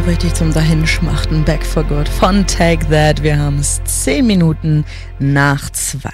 richtig zum Dahinschmachten. Back for Good von Take That. Wir haben es 10 Minuten nach 2.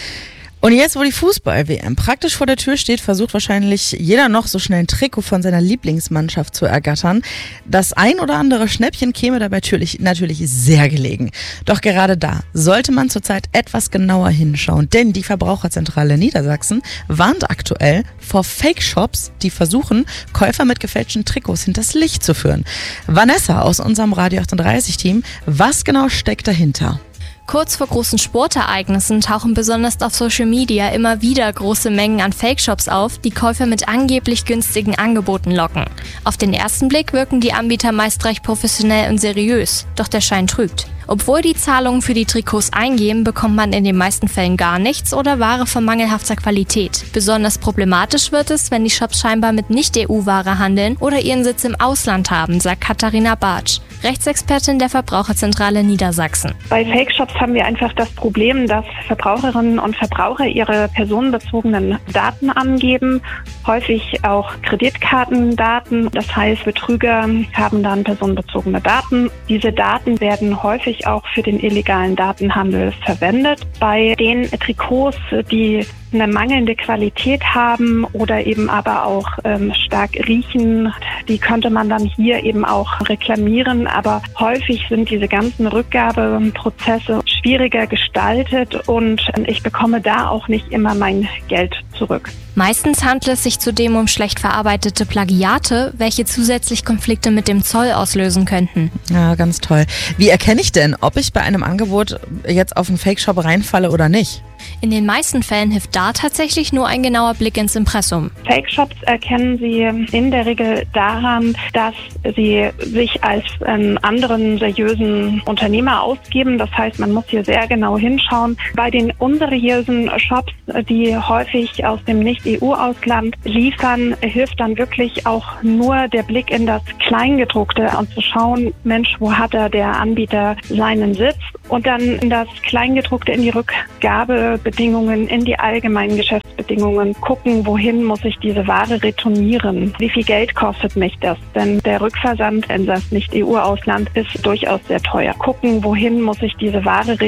Und jetzt, wo die Fußball-WM praktisch vor der Tür steht, versucht wahrscheinlich jeder noch so schnell ein Trikot von seiner Lieblingsmannschaft zu ergattern. Das ein oder andere Schnäppchen käme dabei natürlich sehr gelegen. Doch gerade da sollte man zurzeit etwas genauer hinschauen, denn die Verbraucherzentrale Niedersachsen warnt aktuell vor Fake-Shops, die versuchen, Käufer mit gefälschten Trikots hinters Licht zu führen. Vanessa aus unserem Radio 38-Team, was genau steckt dahinter? Kurz vor großen Sportereignissen tauchen besonders auf Social Media immer wieder große Mengen an Fake-Shops auf, die Käufer mit angeblich günstigen Angeboten locken. Auf den ersten Blick wirken die Anbieter meist recht professionell und seriös, doch der Schein trügt. Obwohl die Zahlungen für die Trikots eingehen, bekommt man in den meisten Fällen gar nichts oder Ware von mangelhafter Qualität. Besonders problematisch wird es, wenn die Shops scheinbar mit Nicht-EU-Ware handeln oder ihren Sitz im Ausland haben, sagt Katharina Bartsch, Rechtsexpertin der Verbraucherzentrale Niedersachsen. Bei Fake-Shops haben wir einfach das Problem, dass Verbraucherinnen und Verbraucher ihre personenbezogenen Daten angeben, häufig auch Kreditkartendaten. Das heißt, Betrüger haben dann personenbezogene Daten. Diese Daten werden häufig auch für den illegalen Datenhandel verwendet. Bei den Trikots, die eine mangelnde Qualität haben oder eben aber auch stark riechen, die könnte man dann hier eben auch reklamieren. Aber häufig sind diese ganzen Rückgabeprozesse schwieriger gestaltet und ich bekomme da auch nicht immer mein Geld zurück. Meistens handelt es sich zudem um schlecht verarbeitete Plagiate, welche zusätzlich Konflikte mit dem Zoll auslösen könnten. Ja, ganz toll. Wie erkenne ich denn, ob ich bei einem Angebot jetzt auf einen Fake-Shop reinfalle oder nicht? In den meisten Fällen hilft da tatsächlich nur ein genauer Blick ins Impressum. Fake-Shops erkennen Sie in der Regel daran, dass sie sich als anderen seriösen Unternehmer ausgeben. Das heißt, man muss hier sehr genau hinschauen. Bei den unseriösen Shops, die häufig aus dem Nicht-EU-Ausland liefern, hilft dann wirklich auch nur der Blick in das Kleingedruckte und zu schauen, Mensch, wo hat der Anbieter seinen Sitz? Und dann in das Kleingedruckte, in die Rückgabebedingungen, in die allgemeinen Geschäftsbedingungen gucken, wohin muss ich diese Ware retournieren? Wie viel Geld kostet mich das? Denn der Rückversand in das Nicht-EU-Ausland ist durchaus sehr teuer. Gucken, wohin muss ich diese Ware retournieren?